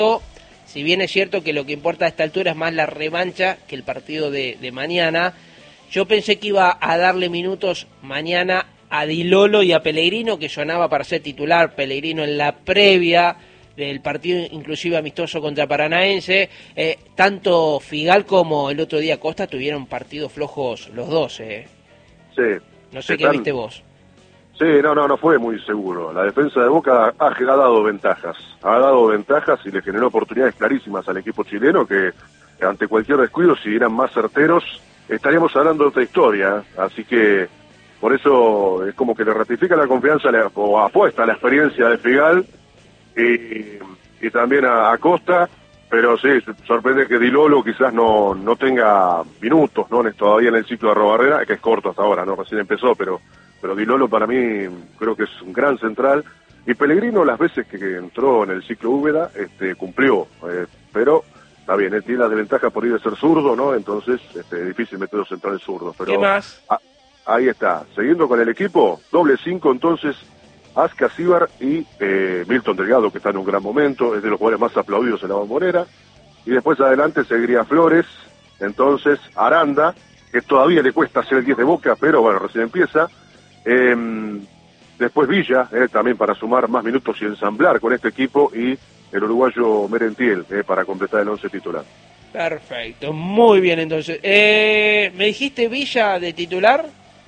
Si bien es cierto que lo que importa a esta altura es más la revancha que el partido de mañana, yo pensé que iba a darle minutos mañana a Di Lolo y a Pellegrino, que sonaba para ser titular. Pellegrino en la previa del partido inclusive amistoso contra Paranaense. Tanto Figal como el otro día Costa tuvieron partidos flojos los dos. Sí. No sé qué viste vos. Sí, no fue muy seguro. La defensa de Boca ha dado ventajas. Ha dado ventajas y le generó oportunidades clarísimas al equipo chileno que ante cualquier descuido, si eran más certeros, estaríamos hablando de otra historia. Así que por eso es como que le ratifica la confianza o apuesta a la experiencia de Figal y también a Costa. Pero sí, sorprende que Di Lolo quizás no tenga minutos, ¿no? Todavía en el ciclo de Arrobarrena, que es corto hasta ahora, ¿no? Recién empezó, pero Di Lolo para mí creo que es un gran central. Y Pellegrino las veces que entró en el ciclo Úbeda, cumplió. Pero está bien, él tiene la desventaja por ir de ser zurdo, ¿no? Entonces es difícil meter los centrales zurdos. Pero ¿qué más? Ahí está. Siguiendo con el equipo, doble 5 entonces, Asca Cibar y Milton Delgado, que está en un gran momento, es de los jugadores más aplaudidos en la Bombonera. Y después adelante seguiría Flores, entonces Aranda, que todavía le cuesta ser el 10 de Boca, pero bueno, recién empieza. Después Villa, también para sumar más minutos y ensamblar con este equipo, y el uruguayo Merentiel, para completar el 11 titular. Perfecto, muy bien entonces. ¿Me dijiste Villa de titular?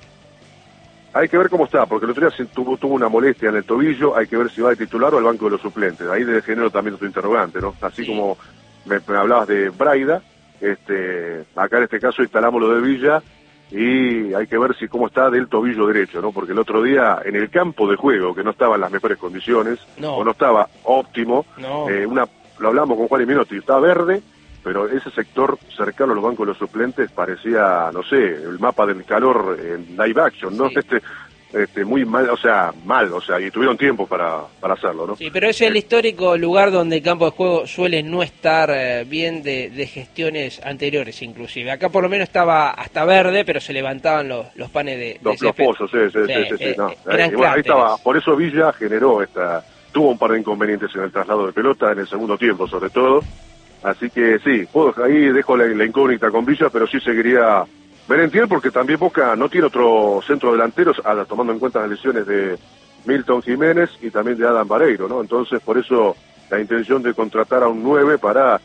Hay que ver cómo está, porque el otro día tuvo una molestia en el tobillo, hay que ver si va de titular o al banco de los suplentes. Ahí de género también otro interrogante, ¿no? Así sí. Como me hablabas de Braida, acá en este caso instalamos lo de Villa, y hay que ver cómo está del tobillo derecho, ¿no? Porque el otro día en el campo de juego, que no estaba en las mejores condiciones, o no estaba óptimo, lo hablamos con Juan y Minotti, estaba verde, pero ese sector cercano a los bancos de los suplentes parecía, no sé, el mapa del calor en live action, ¿no? Sí. Muy mal, y tuvieron tiempo para hacerlo, ¿no? Sí, pero es el histórico lugar donde el campo de juego suele no estar bien de gestiones anteriores, inclusive. Acá por lo menos estaba hasta verde, pero se levantaban los panes de los pozos, sí. No. Ahí estaba, por eso Villa tuvo un par de inconvenientes en el traslado de pelota, en el segundo tiempo sobre todo. Así que sí, ahí dejo la incógnita con Villa, pero sí seguiría Merentiel, porque también Boca no tiene otro centro delantero, tomando en cuenta las lesiones de Milton Jiménez y también de Adam Vareiro, ¿no? Entonces, por eso la intención de contratar a un 9 para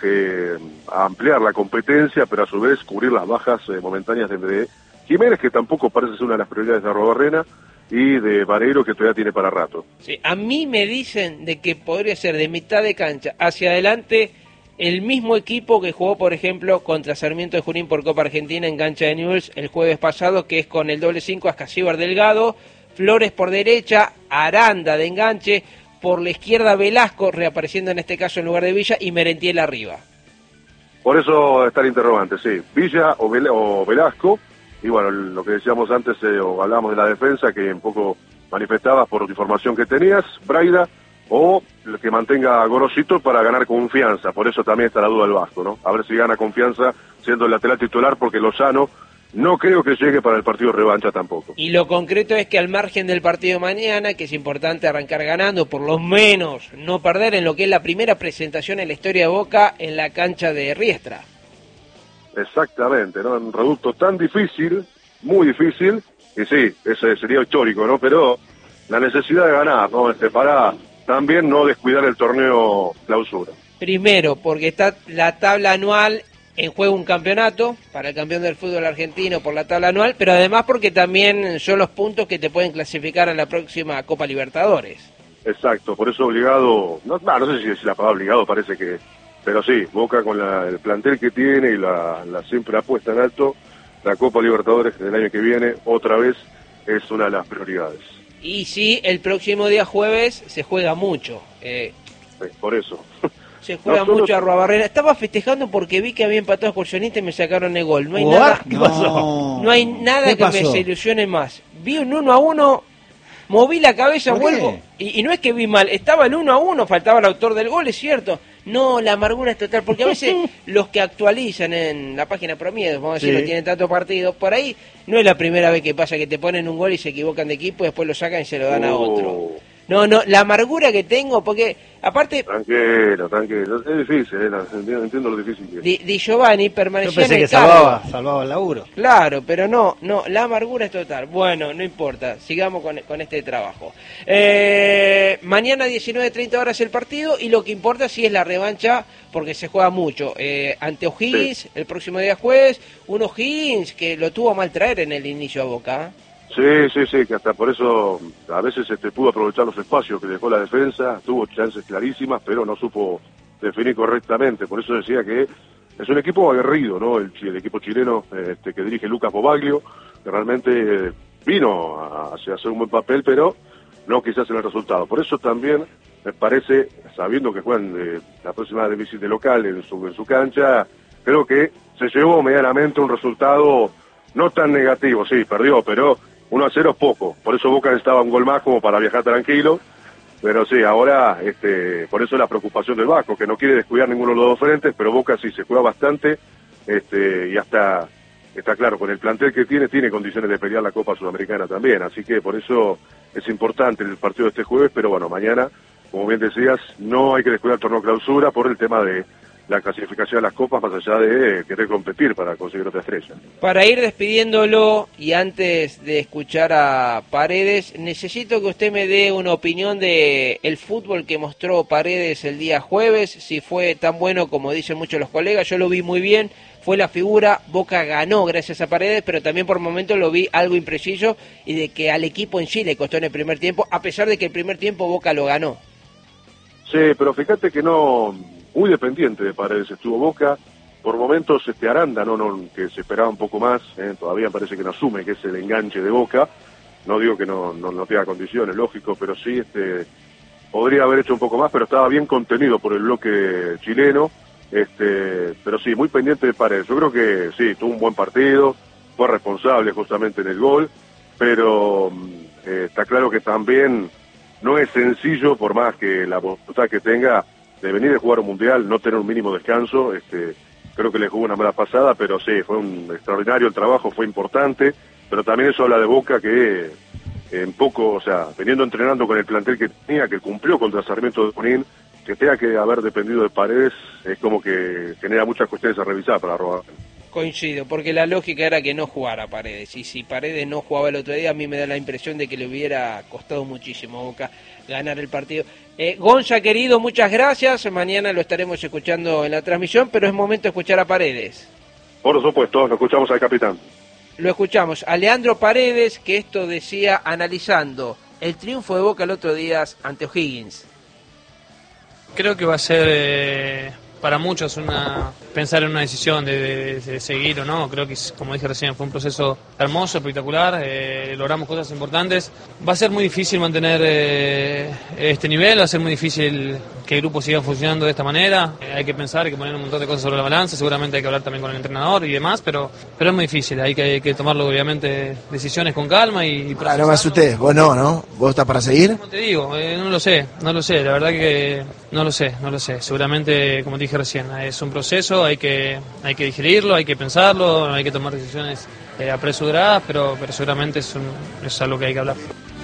ampliar la competencia, pero a su vez cubrir las bajas momentáneas de Jiménez, que tampoco parece ser una de las prioridades de Arrobarrena, y de Vareiro, que todavía tiene para rato. Sí, a mí me dicen de que podría ser de mitad de cancha hacia adelante el mismo equipo que jugó, por ejemplo, contra Sarmiento de Junín por Copa Argentina en cancha de Newell's el jueves pasado, que es con el doble 5 Ascasíbar Delgado, Flores por derecha, Aranda de enganche, por la izquierda Velasco, reapareciendo en este caso en lugar de Villa, y Merentiel arriba. Por eso está el interrogante, sí, Villa o Velasco, y bueno, lo que decíamos antes, o hablábamos de la defensa, que un poco manifestabas por la información que tenías, Braida, o el que mantenga a Gorosito para ganar confianza. Por eso también está la duda del Vasco, ¿no? A ver si gana confianza siendo el lateral titular, porque Lozano no creo que llegue para el partido revancha tampoco. Y lo concreto es que al margen del partido mañana, que es importante arrancar ganando, por lo menos no perder en lo que es la primera presentación en la historia de Boca en la cancha de Riestra. Exactamente, ¿no? Un reducto tan difícil, muy difícil, y sí, ese sería histórico, ¿no? Pero la necesidad de ganar, ¿no? Para también no descuidar el torneo clausura. Primero, porque está la tabla anual, en juego un campeonato para el campeón del fútbol argentino por la tabla anual, pero además porque también son los puntos que te pueden clasificar a la próxima Copa Libertadores. Exacto, por eso obligado, no sé si la palabra obligado parece que, pero sí, Boca con el plantel que tiene y la siempre apuesta en alto, la Copa Libertadores del año que viene, otra vez, es una de las prioridades. Y sí, el próximo día jueves se juega mucho. Sí, por eso. Se juega mucho a Arrobarrena. Estaba festejando porque vi que había empatado a Excursionista y me sacaron el gol. No hay nada. ¿Qué pasó? No hay nada que me desilusione más. Vi un 1-1, moví la cabeza, vuelvo. Y no es que vi mal, estaba el 1-1, faltaba el autor del gol, es cierto. No, la amargura es total, porque a veces los que actualizan en la página Promiedo, vamos a decir, no tienen tantos partidos, por ahí no es la primera vez que pasa que te ponen un gol y se equivocan de equipo, después lo sacan y se lo dan a otro. No, la amargura que tengo, porque aparte... Tranquilo, es difícil, entiendo lo difícil que es. Di Giovanni permanecía Yo pensé en el que cargo. salvaba el laburo. Claro, pero no, la amargura es total. Bueno, no importa, sigamos con este trabajo. Mañana 19:30 horas el partido, y lo que importa sí es la revancha, porque se juega mucho. Ante O'Higgins, sí. El próximo día jueves, un O'Higgins que lo tuvo a mal traer en el inicio a Boca. Sí, que hasta por eso a veces pudo aprovechar los espacios que dejó la defensa, tuvo chances clarísimas, pero no supo definir correctamente. Por eso decía que es un equipo aguerrido, ¿no? El equipo chileno que dirige Lucas Bobaglio, que realmente vino a hacer un buen papel, pero no quizás en el resultado. Por eso también me parece, sabiendo que juegan la próxima de visita local en su cancha, creo que se llevó medianamente un resultado no tan negativo. Sí, perdió, pero 1-0 es poco, por eso Boca necesitaba un gol más como para viajar tranquilo, pero sí, ahora por eso la preocupación del Vasco, que no quiere descuidar ninguno de los dos frentes, pero Boca sí se juega bastante, y hasta está claro, con el plantel que tiene condiciones de pelear la Copa Sudamericana también, así que por eso es importante el partido de este jueves, pero bueno, mañana, como bien decías, no hay que descuidar el torneo clausura por el tema de la clasificación de las copas, más allá de querer competir para conseguir otra estrella. Para ir despidiéndolo y antes de escuchar a Paredes, necesito que usted me dé una opinión de el fútbol que mostró Paredes el día jueves, si fue tan bueno como dicen muchos los colegas. Yo lo vi muy bien, fue la figura, Boca ganó gracias a Paredes, pero también por momentos lo vi algo impreciso y de que al equipo en sí le costó en el primer tiempo, a pesar de que el primer tiempo Boca lo ganó. Sí, pero fíjate que no... Muy dependiente de Paredes estuvo Boca, por momentos Aranda, que se esperaba un poco más, todavía parece que no asume que es el enganche de Boca, no digo que no tenga condiciones, lógico, pero sí podría haber hecho un poco más, pero estaba bien contenido por el bloque chileno, pero sí, muy pendiente de Paredes. Yo creo que sí, tuvo un buen partido, fue responsable justamente en el gol, pero está claro que también no es sencillo, por más que la voluntad que tenga, de venir a jugar un mundial, no tener un mínimo descanso. Creo que le jugó una mala pasada, pero sí, fue un extraordinario el trabajo, fue importante, pero también eso habla de Boca que en poco, o sea, veniendo entrenando con el plantel que tenía, que cumplió contra Sarmiento de Junín, que tenga que haber dependido de Paredes, es como que genera muchas cuestiones a revisar para robar. Coincido, porque la lógica era que no jugara Paredes, y si Paredes no jugaba el otro día, a mí me da la impresión de que le hubiera costado muchísimo a Boca ganar el partido. Gonza, querido, muchas gracias, mañana lo estaremos escuchando en la transmisión, pero es momento de escuchar a Paredes. Por supuesto, lo escuchamos al capitán. Lo escuchamos, a Leandro Paredes, que esto decía analizando el triunfo de Boca el otro día ante O'Higgins. Creo que va a ser... para muchos pensar en una decisión de seguir o no. Creo que, como dije recién, fue un proceso hermoso, espectacular, logramos cosas importantes. Va a ser muy difícil mantener este nivel, va a ser muy difícil que el grupo siga funcionando de esta manera. Hay que pensar, hay que poner un montón de cosas sobre la balanza, seguramente hay que hablar también con el entrenador y demás, pero es muy difícil, hay que tomarlo obviamente decisiones con calma y no me asusté, vos no, ¿vos estás para seguir? Como te digo, no lo sé, la verdad que no lo sé, seguramente, como te dije recién, es un proceso, hay que digerirlo, hay que pensarlo, hay que tomar decisiones apresuradas, pero seguramente es algo que hay que hablar.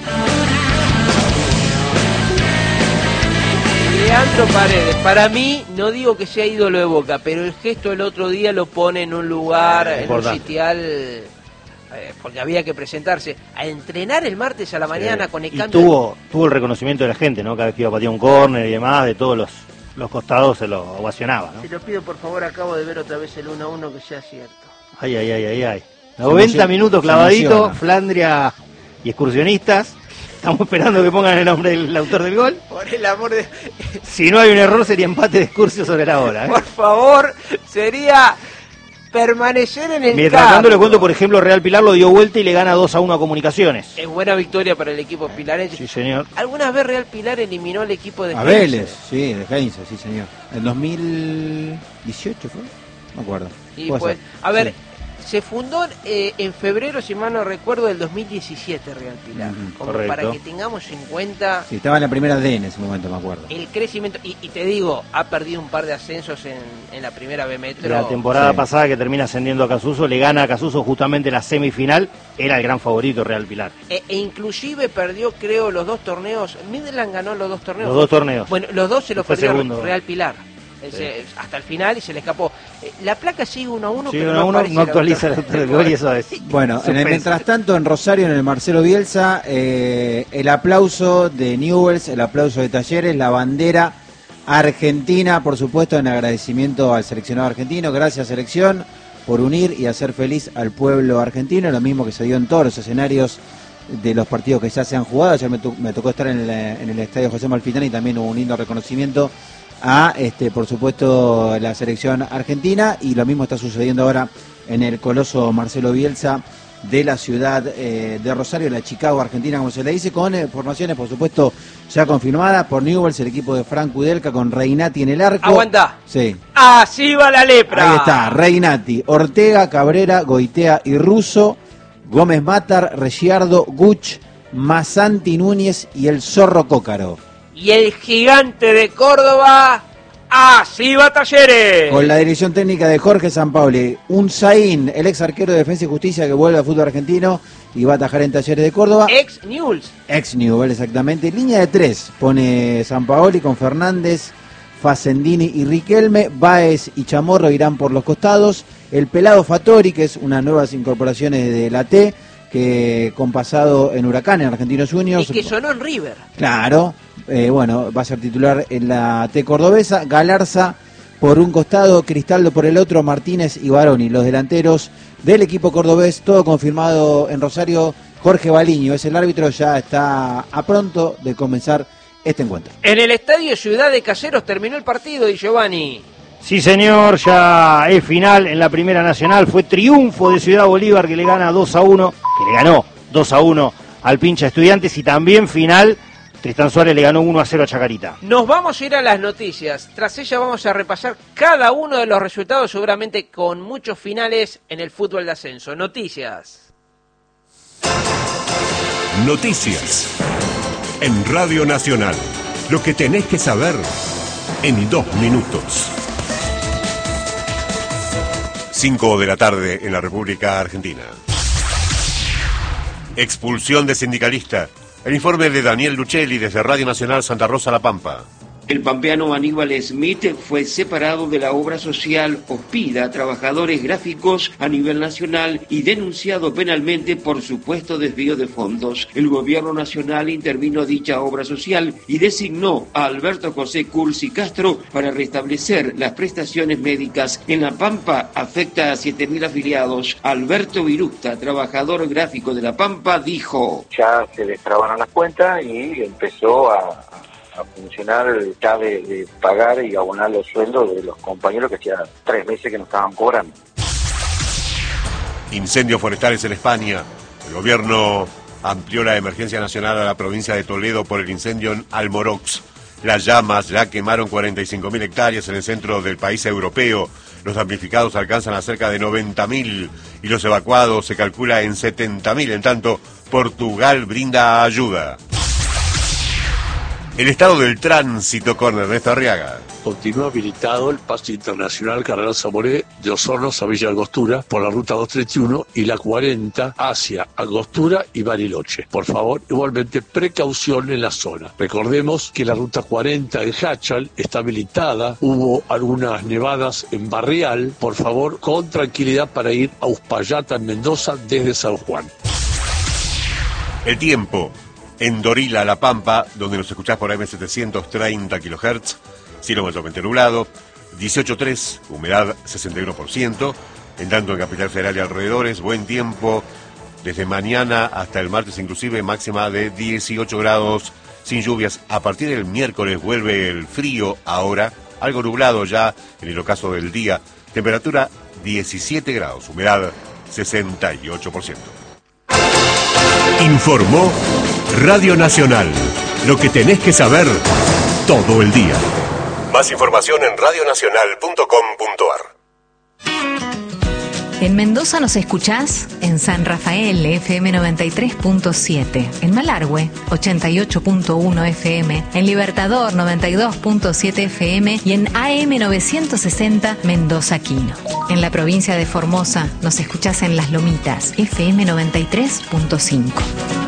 Leandro Paredes, para mí, no digo que sea ídolo de Boca, pero el gesto del otro día lo pone en un lugar, en un sitial, porque había que presentarse a entrenar el martes a la mañana con el cambio. Tuvo el reconocimiento de la gente, ¿no? Cada vez que iba a patear un córner y demás, de todos los costados se lo ovacionaba, ¿no? Se lo pido por favor, acabo de ver otra vez el 1-1, que sea cierto. Ay. 90 minutos clavadito, Flandria y Excursionistas. Estamos esperando que pongan el nombre del autor del gol. Por el amor de... Si no hay un error, sería empate de Excursio sobre la hora, ¿eh? Por favor, sería permanecer en el Mientras tanto, le cuento, por ejemplo, Real Pilar lo dio vuelta y le gana 2-1 a Comunicaciones. Es buena victoria para el equipo pilarense. Sí, señor. ¿Alguna vez Real Pilar eliminó al equipo de a Vélez? Sí, de Heinze, sí, señor. En 2018 fue, no me acuerdo. Y pues, a ver, Se fundó en febrero, si mal no recuerdo, del 2017 Real Pilar. Como correcto. para que tengamos en cuenta Sí, estaba en la primera D en ese momento, me acuerdo. el crecimiento. Y te digo, ha perdido un par de ascensos en la primera B Metro. La temporada Sí. pasada que termina ascendiendo a Casuso, le gana a Casuso justamente la semifinal, era el gran favorito Real Pilar. E inclusive perdió, creo, los 2 torneos. Midland ganó los 2 torneos. Los 2 torneos. Bueno, los 2 se los Fue perdió segundo. Real Pilar. Sí. Hasta el final y se le escapó. La placa sigue 1-1, Sí, pero 1-1, aparece no actualiza el autor del gol y eso es. Bueno, mientras tanto en Rosario, en el Marcelo Bielsa, el aplauso de Newell's, el aplauso de Talleres, la bandera argentina, por supuesto, en agradecimiento al seleccionado argentino. Gracias, selección, por unir y hacer feliz al pueblo argentino, lo mismo que se dio en todos los escenarios de los partidos que ya se han jugado. Ayer me tocó estar en el estadio José Malfitán y también hubo un lindo reconocimiento a, por supuesto, la selección argentina, y lo mismo está sucediendo ahora en el coloso Marcelo Bielsa de la ciudad de Rosario, la Chicago Argentina, como se le dice, con formaciones, por supuesto, ya confirmadas por Newell's, el equipo de Franco Udelka, con Reinati en el arco. Aguantá. Sí. Así va la lepra. Ahí está, Reinati, Ortega, Cabrera, Goitea y Russo, Gómez Matar, Reggiardo, Guch, Masanti Núñez y el Zorro Cócaro. Y el gigante de Córdoba, así va Talleres. Con la dirección técnica de Jorge Sampaoli, un Zain, el ex arquero de Defensa y Justicia que vuelve al fútbol argentino y va a atajar en Talleres de Córdoba. Ex Newell's. Ex Newell, exactamente. Línea de 3 pone Sampaoli con Fernández, Facendini y Riquelme. Báez y Chamorro irán por los costados. El pelado Fattori, que es unas nuevas incorporaciones de la T, que con pasado en Huracán, en Argentinos Juniors. Y que sonó en River. Claro, bueno, va a ser titular en la T cordobesa. Galarza por un costado, Cristaldo por el otro, Martínez y Baroni, los delanteros del equipo cordobés. Todo confirmado en Rosario. Jorge Baliño es el árbitro, ya está a pronto de comenzar este encuentro. En el estadio Ciudad de Caseros terminó el partido, Di Giovanni. Sí, señor, ya es final en la Primera Nacional. Fue triunfo de Ciudad Bolívar, que le gana 2-1, que le ganó 2-1 al Pincha Estudiantes, y también final, Tristán Suárez le ganó 1-0 a Chacarita. Nos vamos a ir a las noticias. Tras ella vamos a repasar cada uno de los resultados, seguramente con muchos finales en el fútbol de ascenso. Noticias. Noticias. En Radio Nacional. Lo que tenés que saber en 2 minutos. 5 de la tarde en la República Argentina. Expulsión de sindicalista. El informe de Daniel Lucelli desde Radio Nacional Santa Rosa La Pampa. El pampeano Aníbal Smith fue separado de la obra social Ospida, trabajadores gráficos a nivel nacional, y denunciado penalmente por supuesto desvío de fondos. El gobierno nacional intervino dicha obra social y designó a Alberto José Cursi Castro para restablecer las prestaciones médicas. En La Pampa afecta a 7.000 afiliados. Alberto Virusta, trabajador gráfico de La Pampa, dijo: ya se destrabaron las cuentas y empezó a funcionar ya de pagar y abonar los sueldos de los compañeros que hacía 3 meses que no estaban cobrando. Incendios forestales en España. El gobierno amplió la emergencia nacional a la provincia de Toledo por el incendio en Almorox. Las llamas ya quemaron 45.000 hectáreas en el centro del país europeo. Los damnificados alcanzan a cerca de 90.000 y los evacuados se calcula en 70.000. En tanto, Portugal brinda ayuda. El estado del tránsito con Ernesto Arriaga. Continúa habilitado el paso internacional Cardenal Zamoré de Osornos a Villa Angostura por la ruta 231 y la 40 hacia Angostura y Bariloche. Por favor, igualmente precaución en la zona. Recordemos que la ruta 40 en Hachal está habilitada, hubo algunas nevadas en Barrial. Por favor, con tranquilidad para ir a Uspallata en Mendoza desde San Juan. El tiempo. En Dorila, La Pampa, donde nos escuchás por AM730 kHz, cielo mayormente nublado, 18.3, humedad 61%, en tanto en Capital Federal y alrededores, buen tiempo, desde mañana hasta el martes inclusive, máxima de 18 grados, sin lluvias. A partir del miércoles vuelve el frío, ahora, algo nublado ya en el ocaso del día, temperatura 17 grados, humedad 68%. Informó Radio Nacional. Lo que tenés que saber todo el día. Más información en radionacional.com.ar. En Mendoza nos escuchás en San Rafael, FM 93.7, en Malargüe, 88.1 FM, en Libertador, 92.7 FM y en AM 960 Mendoza Quino. En la provincia de Formosa nos escuchás en Las Lomitas, FM 93.5.